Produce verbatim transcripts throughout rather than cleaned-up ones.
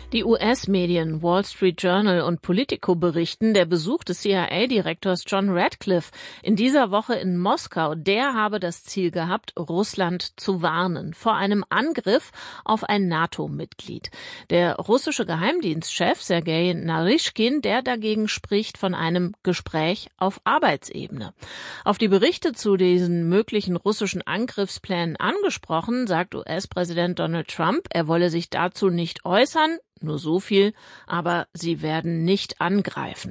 Die U S-Medien Wall Street Journal und Politico berichten, der Besuch des C I A-Direktors John Ratcliffe in dieser Woche in Moskau, der habe das Ziel gehabt, Russland zu warnen vor einem Angriff auf ein NATO-Mitglied. Der russische Geheimdienstchef Sergei Naryshkin, der dagegen spricht von einem Gespräch auf Arbeitsebene. Auf die Berichte zu diesen möglichen russischen Angriffsplänen angesprochen, sagt U S-Präsident Donald Trump, er wolle sich dazu nicht äußern. Nur so viel, aber sie werden nicht angreifen.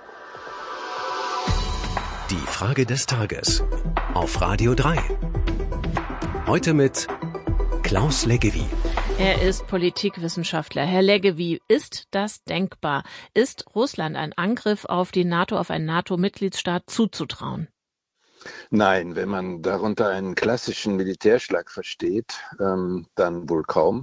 Die Frage des Tages auf Radio drei. Heute mit Klaus Leggevi. Er ist Politikwissenschaftler. Herr Leggevi, ist das denkbar? Ist Russland ein Angriff auf die NATO, auf einen NATO-Mitgliedsstaat zuzutrauen? Nein, wenn man darunter einen klassischen Militärschlag versteht, ähm, dann wohl kaum.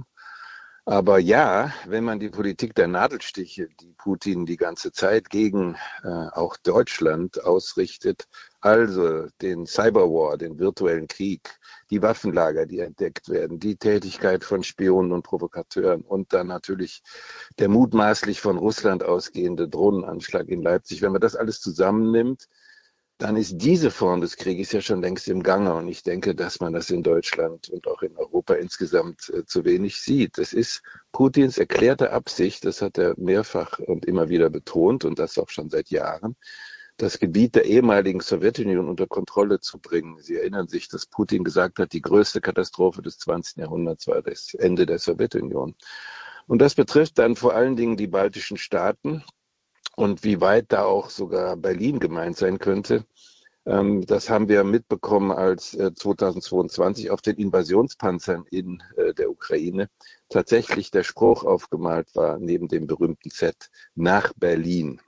Aber ja, wenn man die Politik der Nadelstiche, die Putin die ganze Zeit gegen äh, auch Deutschland ausrichtet, also den Cyberwar, den virtuellen Krieg, die Waffenlager, die entdeckt werden, die Tätigkeit von Spionen und Provokateuren und dann natürlich der mutmaßlich von Russland ausgehende Drohnenanschlag in Leipzig, wenn man das alles zusammennimmt, dann ist diese Form des Krieges ja schon längst im Gange. Und ich denke, dass man das in Deutschland und auch in Europa insgesamt äh, zu wenig sieht. Das ist Putins erklärte Absicht, das hat er mehrfach und immer wieder betont und das auch schon seit Jahren, das Gebiet der ehemaligen Sowjetunion unter Kontrolle zu bringen. Sie erinnern sich, dass Putin gesagt hat, die größte Katastrophe des zwanzigsten Jahrhunderts war das Ende der Sowjetunion. Und das betrifft dann vor allen Dingen die baltischen Staaten. Und wie weit da auch sogar Berlin gemeint sein könnte, ähm, das haben wir mitbekommen, als äh, zweitausendzweiundzwanzig auf den Invasionspanzern in äh, der Ukraine tatsächlich der Spruch aufgemalt war, neben dem berühmten Z, nach Berlin.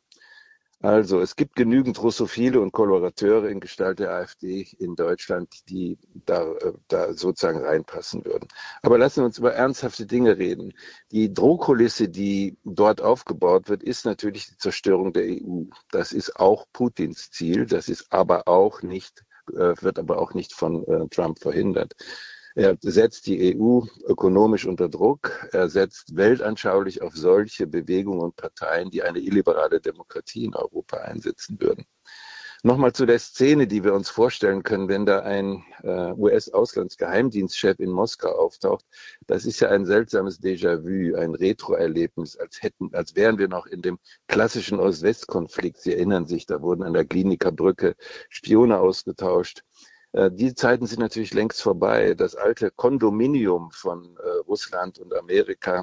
Also es gibt genügend Russophile und Kolorateure in Gestalt der AfD in Deutschland, die da, da sozusagen reinpassen würden. Aber lassen wir uns über ernsthafte Dinge reden. Die Drohkulisse, die dort aufgebaut wird, ist natürlich die Zerstörung der E U. Das ist auch Putins Ziel, das ist aber auch nicht, wird aber auch nicht von Trump verhindert. Er setzt die E U ökonomisch unter Druck. Er setzt weltanschaulich auf solche Bewegungen und Parteien, die eine illiberale Demokratie in Europa einsetzen würden. Nochmal zu der Szene, die wir uns vorstellen können, wenn da ein äh, U S-Auslandsgeheimdienstchef in Moskau auftaucht. Das ist ja ein seltsames Déjà-vu, ein Retro-Erlebnis, als hätten, als wären wir noch in dem klassischen Ost-West-Konflikt. Sie erinnern sich, da wurden an der Gliniker Brücke Spione ausgetauscht. Die Zeiten sind natürlich längst vorbei. Das alte Kondominium von äh, Russland und Amerika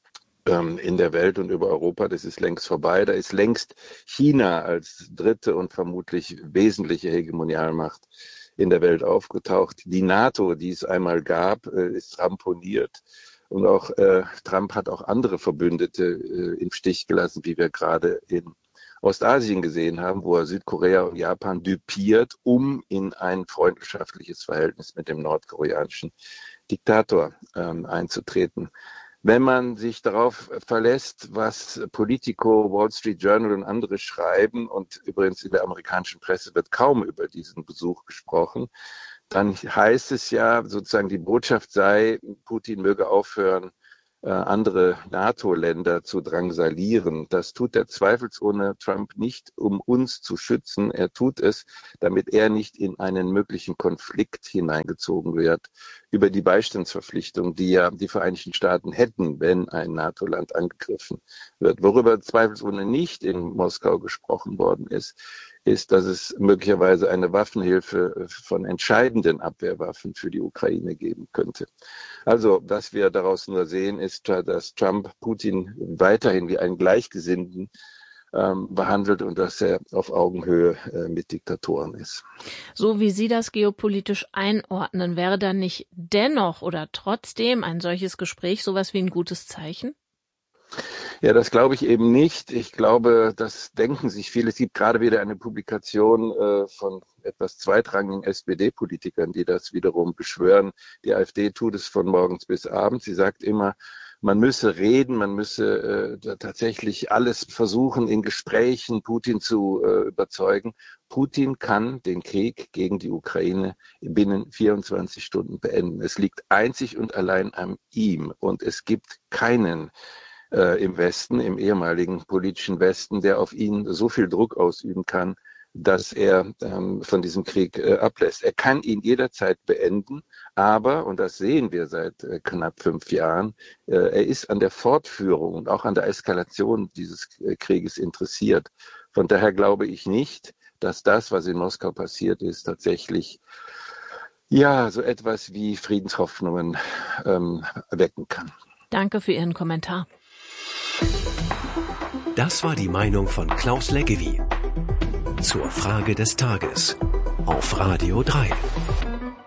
ähm, in der Welt und über Europa, das ist längst vorbei. Da ist längst China als dritte und vermutlich wesentliche Hegemonialmacht in der Welt aufgetaucht. Die NATO, die es einmal gab, äh, ist ramponiert. Und auch äh, Trump hat auch andere Verbündete äh, im Stich gelassen, wie wir gerade in Ostasien gesehen haben, wo er Südkorea und Japan düpiert, um in ein freundschaftliches Verhältnis mit dem nordkoreanischen Diktator ähm, einzutreten. Wenn man sich darauf verlässt, was Politico, Wall Street Journal und andere schreiben, und übrigens in der amerikanischen Presse wird kaum über diesen Besuch gesprochen, dann heißt es ja sozusagen, die Botschaft sei, Putin möge aufhören, andere NATO-Länder zu drangsalieren. Das tut er zweifelsohne Trump nicht, um uns zu schützen. Er tut es, damit er nicht in einen möglichen Konflikt hineingezogen wird über die Beistandsverpflichtung, die ja die Vereinigten Staaten hätten, wenn ein NATO-Land angegriffen wird. Worüber zweifelsohne nicht in Moskau gesprochen worden ist, ist, dass es möglicherweise eine Waffenhilfe von entscheidenden Abwehrwaffen für die Ukraine geben könnte. Also, was wir daraus nur sehen, ist, dass Trump Putin weiterhin wie einen Gleichgesinnten ähm, behandelt und dass er auf Augenhöhe äh, mit Diktatoren ist. So wie Sie das geopolitisch einordnen, wäre dann nicht dennoch oder trotzdem ein solches Gespräch sowas wie ein gutes Zeichen? Ja, das glaube ich eben nicht. Ich glaube, das denken sich viele. Es gibt gerade wieder eine Publikation äh, von etwas zweitrangigen S P D-Politikern, die das wiederum beschwören. Die AfD tut es von morgens bis abends. Sie sagt immer, man müsse reden, man müsse äh, tatsächlich alles versuchen, in Gesprächen Putin zu äh, überzeugen. Putin kann den Krieg gegen die Ukraine binnen vierundzwanzig Stunden beenden. Es liegt einzig und allein an ihm und es gibt keinen äh, im Westen, im ehemaligen politischen Westen, der auf ihn so viel Druck ausüben kann, dass er ähm, von diesem Krieg äh, ablässt. Er kann ihn jederzeit beenden, aber, und das sehen wir seit äh, knapp fünf Jahren, äh, er ist an der Fortführung und auch an der Eskalation dieses äh, Krieges interessiert. Von daher glaube ich nicht, dass das, was in Moskau passiert ist, tatsächlich ja so etwas wie Friedenshoffnungen ähm, wecken kann. Danke für Ihren Kommentar. Das war die Meinung von Klaus Leggevi zur Frage des Tages auf Radio drei.